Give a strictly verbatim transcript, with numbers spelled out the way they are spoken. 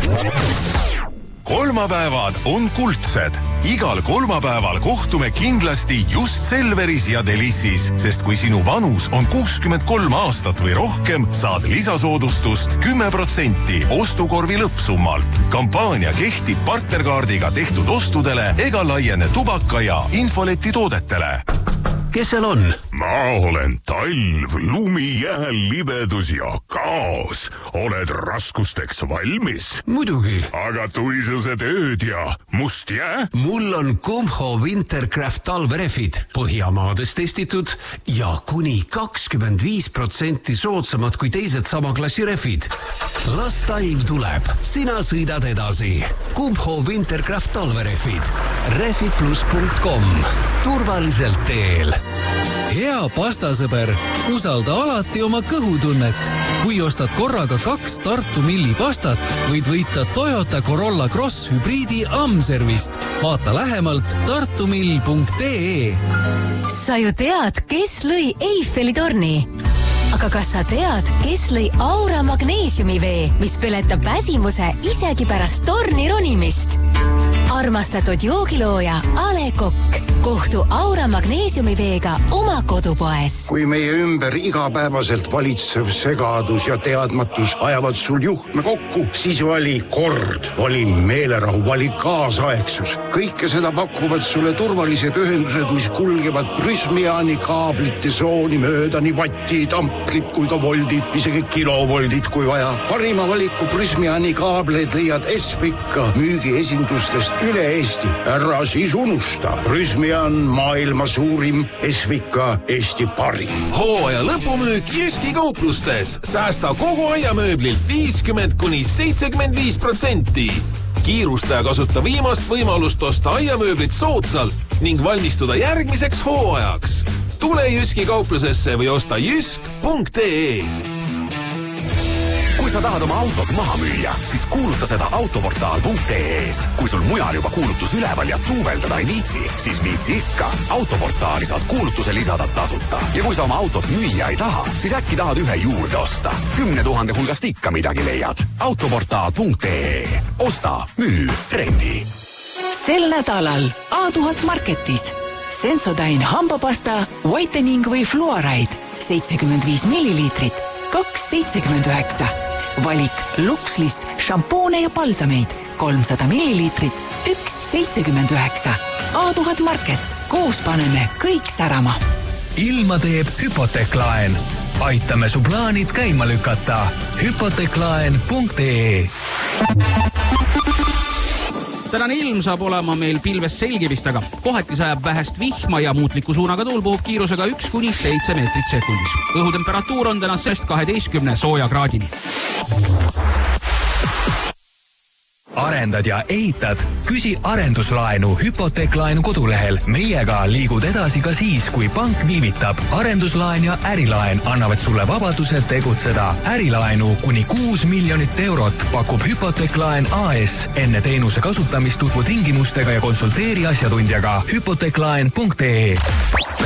Kolmapäevad on kuldsed. Igal kolmapäeval kohtume kindlasti just Selveris ja Delissis, sest kui sinu vanus on kuuskümmend kolm aastat või rohkem, saad lisasoodustust kümme protsenti ostukorvi lõppsummalt. Kampaania kehtib partnerkaardiga tehtud ostudele ega laiene tubaka ja infoleti toodetele. Kes seal on? Ma olen talv, lumi, jää, libedus ja kaos. Oled raskusteks valmis? Muidugi. Aga tuisused ööd ja must jää? Mul on Kumho Wintercraft talverefid. Põhjamaades testitud ja kuni kakskümmend viis protsenti soodsamad kui teised sama klassi refid. Las talv tuleb. Sina sõidad edasi. Kumho Wintercraft talverefid. refid plus punkt com. Turvaliselt teel. Hea pastasõber, usalda alati oma kõhutunnet. Kui ostad korraga kaks Tartu Milli pastat, võid võita Toyota Corolla Cross hübriidi Amservist. Vaata lähemalt tartumill punkt ee. Sa ju tead, kes lõi Eiffeli torni? Aga kas sa tead, kes lõi Aura magneesiumivee, mis põletab väsimuse isegi pärast torni ronimist? Armastatud joogilooja Ale Kokk. Kohtu Aura magneesiumiveega oma kodupoes. Kui meie ümber igapäevaselt valitsev segadus ja teadmatus ajavad sul juhtme kokku, siis vali kord, vali meelerahu, vali kaasaegsus. Kõike seda pakuvad sulle turvalised ühendused, mis kulgevad Prysmiani kaablite sooni mööda nii vatti, tamplit kui ka voldid, isegi kilovoldid kui vaja. Parima valiku Prysmiani kaableid leiad Espika müügiesindustest üle Eesti. Ära siis unusta. Prysmian maailma suurim, Esvika Eesti parim. Hooaja lõpumüük Jyski kauplustes. Säästa kogu aiamööblilt viiskümmend kuni seitsekümmend viis protsenti. Kiirusta ja kasuta viimast võimalust osta aiamööblit soodsalt ning valmistuda järgmiseks hooajaks. Tule Jyski kauplusesse või osta jysk punkt ee. Kui sa tahad oma autot maha müüa, siis kuuluta seda autoportaal punkt ee-s. Kui sul mujal juba kuulutus üleval ja tuubeldada ei viitsi, siis viitsi ikka. Autoportaali saad kuulutuse lisada tasuta. Ja kui sa oma autot müüa ei taha, siis äkki tahad ühe juurde osta. Kümne tuhande hulgast ikka midagi leiad. autoportaal punkt ee. Osta, müü, trendi. Sel nädalal A tuhat Marketis. Sensodyne hambapasta, whitening või fluoride. seitsekümmend viis milliliitrit. kaks seitsekümmend üheksa. Valik Luxlis, šampoone ja palsameid. kolmsada milliliitrit, üks seitsekümmend üheksa. A tuhat Market. Koos paneme kõik särama. Ilma teeb hüpoteeklaen. Aitame su plaanid käima lükata. hüpoteeklaen punkt ee. Tänane ilm saab olema meil pilves selgivistaga. Kohati sajab vähest vihma ja muutliku suunaga tuul puhub kiirusega üks kuni seitse meetrit sekundis. Õhutemperatuur on tänasest kaheteistkümne sooja kraadini. Arendad ja ehitad? Küsi arenduslaenu hüpoteeklaenu kodulehel. Meiega liigud edasi ka siis, kui pank viivitab. Arenduslaen ja ärilaen annavad sulle vabaduse tegutseda. Ärilaenu kuni kuus miljonit eurot pakub hüpoteeklaen A S. Enne teenuse kasutamist tutvu tingimustega ja konsulteeri asjatundjaga hüpoteeklaen punkt ee.